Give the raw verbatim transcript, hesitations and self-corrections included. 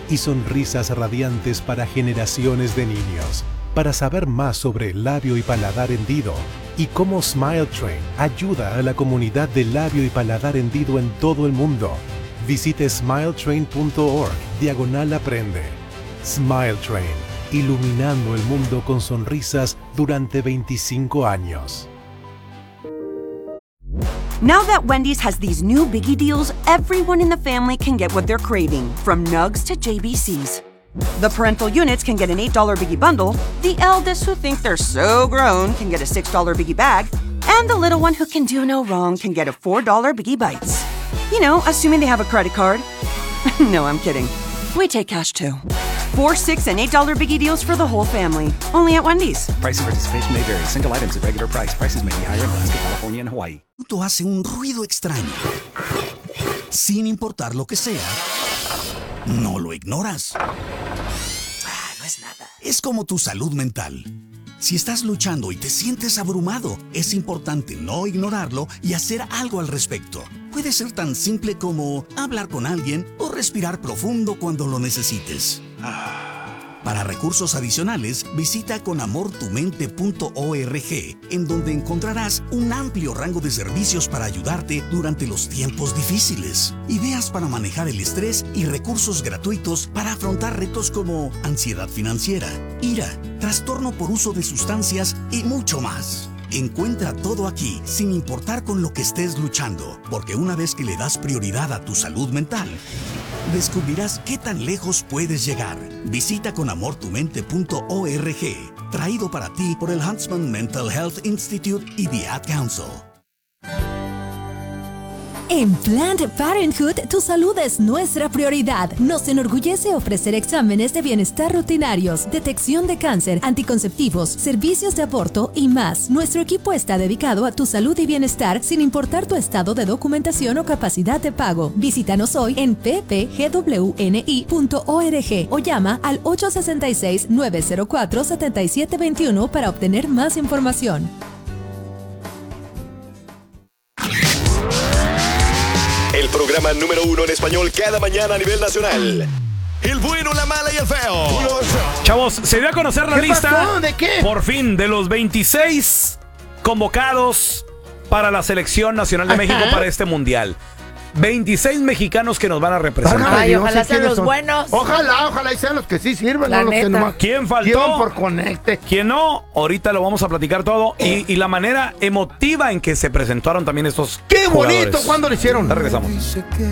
y sonrisas radiantes para generaciones de niños. Para saber más sobre el labio y paladar hendido y cómo Smile Train ayuda a la comunidad de labio y paladar hendido en todo el mundo, visite smiletrain punto org diagonal aprende. Smile Train, iluminando el mundo con sonrisas durante veinticinco años. Now that Wendy's has these new biggie deals, everyone in the family can get what they're craving, from nugs to J B Cs. The parental units can get an eight dollar Biggie Bundle, the eldest who think they're so grown can get a six dollar Biggie Bag, and the little one who can do no wrong can get a four dollar Biggie Bites. You know, assuming they have a credit card. No, I'm kidding. We take cash too. Four, six, and eight dollar Biggie deals for the whole family. Only at Wendy's. Price and participation may vary. Single items at regular price. Prices may be higher in Alaska, California, and Hawaii. Tu hace un ruido extraño. Sin importar lo que sea, no lo ignoras. Ah, no es nada. Es como tu salud mental. Si estás luchando y te sientes abrumado, es importante no ignorarlo y hacer algo al respecto. Puede ser tan simple como hablar con alguien o respirar profundo cuando lo necesites. Para recursos adicionales, visita con amor tu mente punto org, en donde encontrarás un amplio rango de servicios para ayudarte durante los tiempos difíciles, ideas para manejar el estrés y recursos gratuitos para afrontar retos como ansiedad financiera, ira, trastorno por uso de sustancias y mucho más. Encuentra todo aquí, sin importar con lo que estés luchando, porque una vez que le das prioridad a tu salud mental, descubrirás qué tan lejos puedes llegar. Visita con amor tu mente punto org, traído para ti por el Huntsman Mental Health Institute y The Ad Council. En Planned Parenthood, tu salud es nuestra prioridad. Nos enorgullece ofrecer exámenes de bienestar rutinarios, detección de cáncer, anticonceptivos, servicios de aborto y más. Nuestro equipo está dedicado a tu salud y bienestar sin importar tu estado de documentación o capacidad de pago. Visítanos hoy en p p g w n i punto org o llama al ocho seis seis, nueve cero cuatro, siete siete dos uno para obtener más información. El programa número uno en español cada mañana a nivel nacional. El bueno, la mala y el feo. Chavos, se dio a conocer la ¿Qué lista. pasó? ¿De qué? Por fin, de los veintiséis convocados para la selección nacional de México para este mundial. veintiséis mexicanos que nos van a representar. Ay, Ay, ojalá sí, sean ¿quiénes los son? buenos. Ojalá, ojalá y sean los que sí sirven, La no los que neta. nomás ¿Quién faltó? llevan por conecte. ¿Quién no? Ahorita lo vamos a platicar todo. Y, y la manera emotiva en que se presentaron también estos ¡Qué bonito! jugadores. ¿Cuándo lo hicieron? Ya regresamos.